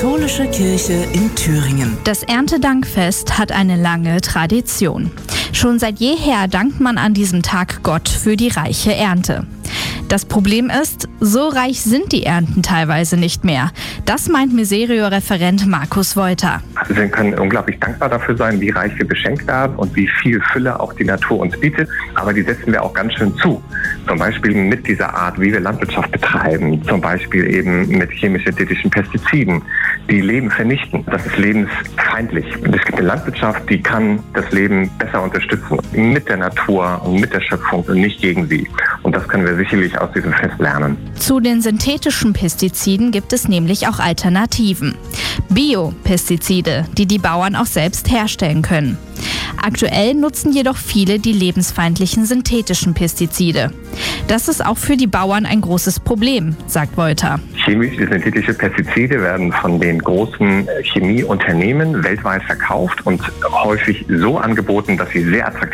Katholische Kirche in Thüringen. Das Erntedankfest hat eine lange Tradition. Schon seit jeher dankt man an diesem Tag Gott für die reiche Ernte. Das Problem ist, so reich sind die Ernten teilweise nicht mehr. Das meint Miserio-Referent Markus Wolter. Also wir können unglaublich dankbar dafür sein, wie reich wir beschenkt werden und wie viel Fülle auch die Natur uns bietet. Aber die setzen wir auch ganz schön zu. Zum Beispiel mit dieser Art, wie wir Landwirtschaft betreiben. Zum Beispiel eben mit chemisch-synthetischen Pestiziden, die Leben vernichten. Das ist lebensfeindlich. Und es gibt eine Landwirtschaft, die kann das Leben besser unterstützen. Mit der Natur und mit der Schöpfung und nicht gegen sie. Und das können wir sicherlich aus diesem Fest lernen. Zu den synthetischen Pestiziden gibt es nämlich auch Alternativen. Biopestizide, die die Bauern auch selbst herstellen können. Aktuell nutzen jedoch viele die lebensfeindlichen synthetischen Pestizide. Das ist auch für die Bauern ein großes Problem, sagt Wolter. Chemisch-synthetische Pestizide werden von den großen Chemieunternehmen weltweit verkauft und häufig so angeboten, dass sie sehr attraktiv